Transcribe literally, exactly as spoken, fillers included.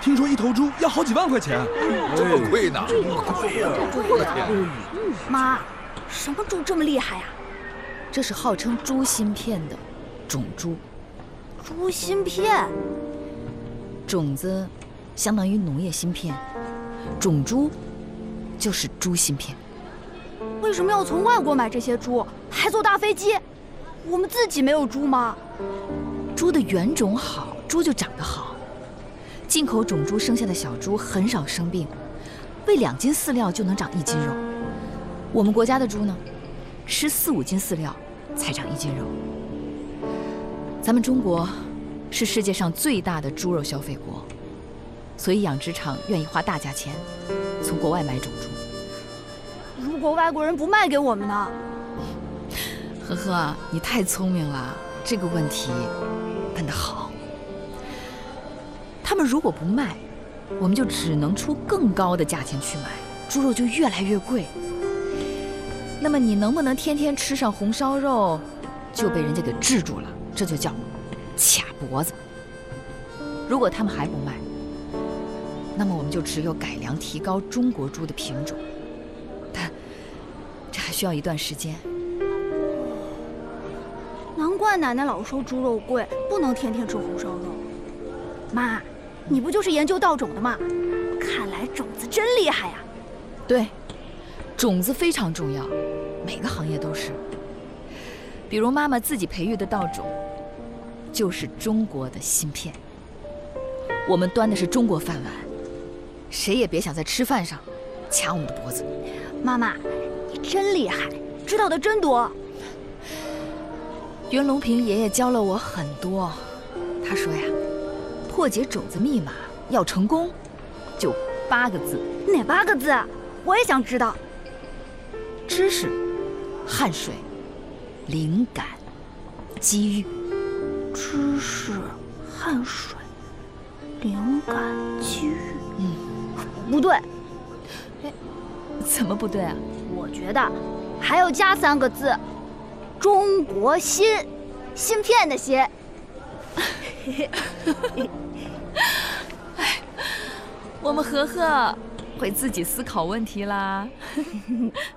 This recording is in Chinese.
听说一头猪要好几万块钱， 这么贵呢？ 这么贵呀！ 我的天！ 妈，什么猪这么厉害呀？ 这是号称猪芯片的种猪。 猪芯片？ 种子相当于农业芯片，种猪就是猪芯片。 为什么要从外国买这些猪，还坐大飞机？我们自己没有猪吗？ 猪的原种好，猪就长得好。进口种猪生下的小猪很少生病，喂两斤饲料就能长一斤肉。我们国家的猪呢，吃四五斤饲料才长一斤肉。咱们中国是世界上最大的猪肉消费国，所以养殖场愿意花大价钱从国外买种猪。 如果外国人不卖给我们呢？ 呵呵，你太聪明了，这个问题问得好。他们如果不卖，我们就只能出更高的价钱去买，猪肉就越来越贵。那么你能不能天天吃上红烧肉，就被人家给制住了，这就叫卡脖子。如果他们还不卖，那么我们就只有改良提高中国猪的品种，但这还需要一段时间。 难怪奶奶老说猪肉贵，不能天天吃红烧肉。妈，你不就是研究稻种的吗？看来种子真厉害呀。 对，种子非常重要，每个行业都是。比如妈妈自己培育的稻种，就是中国的芯片。我们端的是中国饭碗，谁也别想在吃饭上卡我们的脖子。 妈妈，你真厉害，知道的真多。 袁隆平爷爷教了我很多，他说呀，破解种子密码要成功，就八个字。 哪八个字？我也想知道。 知识、汗水、灵感、机遇。 知识、汗水、灵感、机遇。 嗯， 不对。 哎，怎么不对啊？ 我觉得还要加三个字。中国芯，芯片的芯。 哎，我们和和会自己思考问题啦。